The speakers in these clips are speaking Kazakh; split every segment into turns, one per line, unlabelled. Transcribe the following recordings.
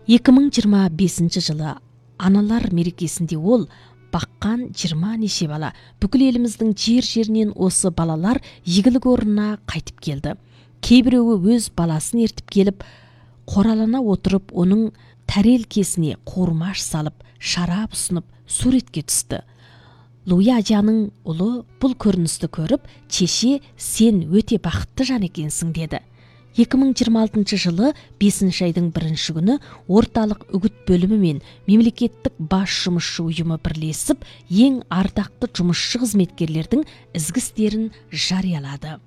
2025 жылы аналар мерекесінде ол баққан 20 неше бала. Бүкіл еліміздің жер-жерінен осы балалар игілік орнына қайтып келді. Кейбіреуі өз баласын ертіп келіп, қоралана отырып, оның тәрелкесіне қуырмаш салып, шарап ұсынып, суретке түсті. Луи ажаның ұлы бұл көріністі көріп, "Чеше, сен өте бақытты жан екенсің" деді. 2026 жылы 5 айдың 1 күні орталық үгіт бөлімі мен мемлекеттік бас жұмысшы ұйымы бірлесіп, ең ардақты жұмысшы қызметкерлердің ізгі істерін жариялады.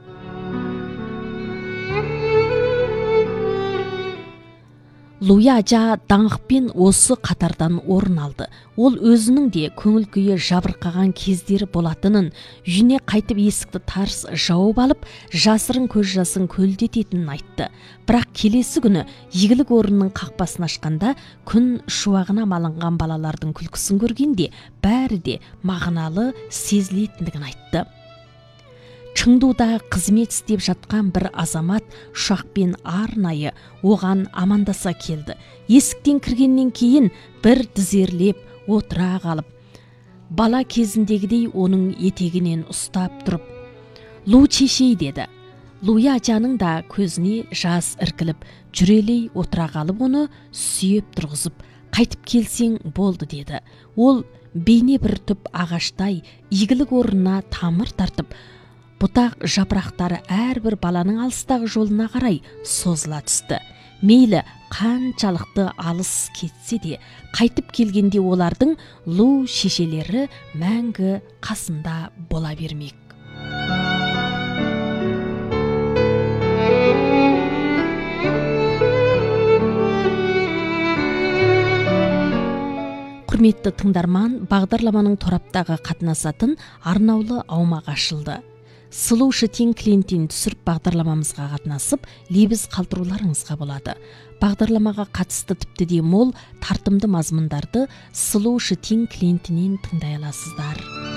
Луи ажа даңқпен осы қатардан орын алды. Ол өзінің де көңіл күйі жабырқаған кездері болатынын, үйіне қайтып есікті тарс жауып алып, жасырын көз жасын көлдететінін айтты. Бірақ келесі күні игілік орнының қақпасын ашқанда, күн шуағына малынған балалардың күлкісін көргенде, бәрі де мағыналы сезілетіндігін айтты. Чыңдуда қызмет істеп жатқан бір азамат ұшақпен арнайы оған амандаса келді. Есіктен кіргеннен кейін бір тізерлеп отыра қалып, бала кезіндегідей оның етегінен ұстап тұрып, "Лу чешей" деді. Луи ажаның да көзіне жас іркіліп, жүрелей отыра қалып, оны сүйеп тұрғызып, "Қайтып келсең болды" деді. Ол бейне бір түп ағаштай игілік орнына тамыр тартып, бұтақ жапырақтары әрбір баланың алыстағы жолына қарай созыла түсті. Мейлі қаншалықты алыс кетсе де, қайтып келгенде олардың Лу шешелері мәңгі қасында бола бермек. Құрметті тыңдарман, бағдарламаның тораптағы қатынасатын арнаулы аумақ ашылды. Сұлу Шытин Клинтин түсіріп бағдарламамызға қатынасып, лебіз қалдыруларыңызға болады. Бағдарламаға қатысты тіпті де мол тартымды мазмұндарды Сұлу Шытин Клинтиннен тыңдай аласыздар.